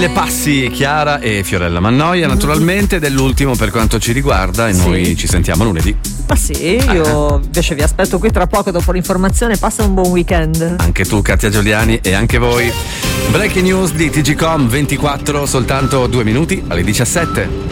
Mille passi, Chiara e Fiorella Mannoia, naturalmente, dell'ultimo per quanto ci riguarda, e noi ci sentiamo lunedì. Ma sì, io invece vi aspetto qui tra poco dopo l'informazione. Passa un buon weekend. Anche tu, Katia Giuliani, e anche voi. Breaking news di TGcom 24, soltanto 2 minuti alle 17.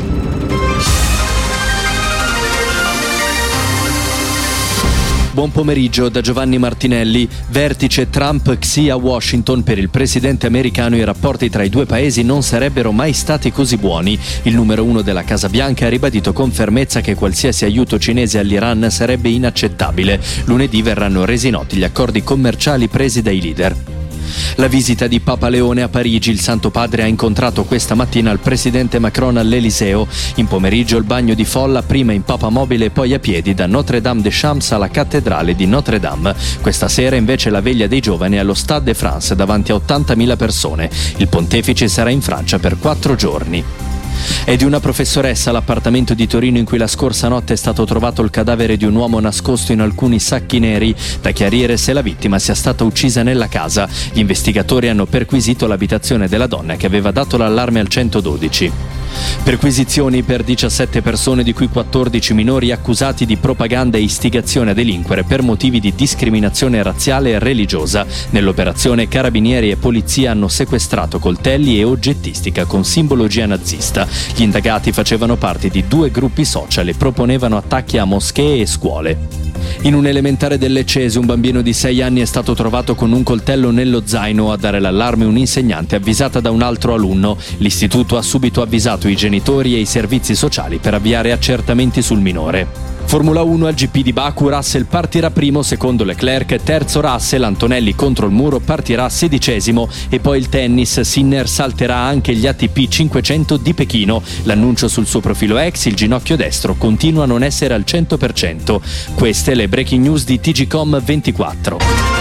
Buon pomeriggio da Giovanni Martinelli. Vertice Trump-Xi a Washington. Per il presidente americano i rapporti tra i due paesi non sarebbero mai stati così buoni. Il numero 1 della Casa Bianca ha ribadito con fermezza che qualsiasi aiuto cinese all'Iran sarebbe inaccettabile. Lunedì verranno resi noti gli accordi commerciali presi dai leader. La visita di Papa Leone a Parigi. Il Santo Padre ha incontrato questa mattina il presidente Macron all'Eliseo. In pomeriggio il bagno di folla, prima in papamobile e poi a piedi da Notre-Dame-des-Champs alla cattedrale di Notre-Dame. Questa sera invece la veglia dei giovani allo Stade de France davanti a 80.000 persone. Il pontefice sarà in Francia per 4 giorni. È di una professoressa l'appartamento di Torino in cui la scorsa notte è stato trovato il cadavere di un uomo nascosto in alcuni sacchi neri. Da chiarire se la vittima sia stata uccisa nella casa. Gli investigatori hanno perquisito l'abitazione della donna che aveva dato l'allarme al 112. Perquisizioni per 17 persone, di cui 14 minori, accusati di propaganda e istigazione a delinquere per motivi di discriminazione razziale e religiosa. Nell'operazione carabinieri e polizia hanno sequestrato coltelli e oggettistica con simbologia nazista. Gli indagati facevano parte di 2 gruppi social e proponevano attacchi a moschee e scuole. In un elementare del Leccese un bambino di 6 anni è stato trovato con un coltello nello zaino. A dare l'allarme un'insegnante avvisata da un altro alunno. L'istituto ha subito avvisato i genitori e i servizi sociali per avviare accertamenti sul minore. Formula 1 al GP di Baku, Russell partirà primo, secondo Leclerc, terzo Russell, Antonelli contro il muro partirà 16° e poi il tennis, Sinner salterà anche gli ATP 500 di Pechino. L'annuncio sul suo profilo X, il ginocchio destro continua a non essere al 100%. Queste le breaking news di TGcom 24.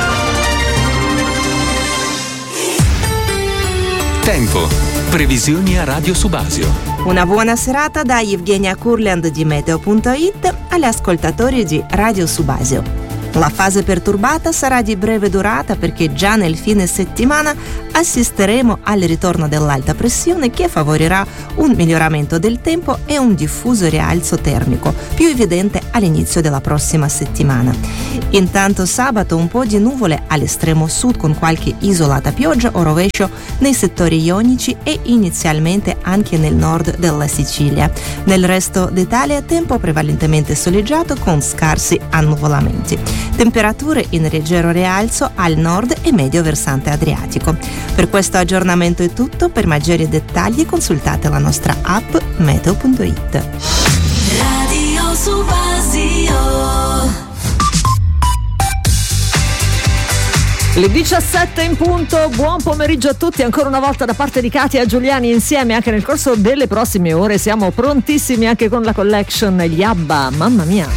Tempo. Previsioni a Radio Subasio. Una buona serata da Evgenia Kurland di Meteo.it agli ascoltatori di Radio Subasio. La fase perturbata sarà di breve durata perché già nel fine settimana assisteremo al ritorno dell'alta pressione che favorirà un miglioramento del tempo e un diffuso rialzo termico, più evidente all'inizio della prossima settimana. Intanto sabato un po' di nuvole all'estremo sud con qualche isolata pioggia o rovescio nei settori ionici e inizialmente anche nel nord della Sicilia. Nel resto d'Italia tempo prevalentemente soleggiato con scarsi annuvolamenti. Temperature in leggero rialzo al nord e medio versante adriatico. Per questo aggiornamento è tutto. Per maggiori dettagli consultate la nostra app Meteo.it. Radio Subasio. Le 17 in punto, buon pomeriggio a tutti ancora una volta da parte di Katia Giuliani. Insieme anche nel corso delle prossime ore siamo prontissimi anche con la collection Gli Abba, mamma mia.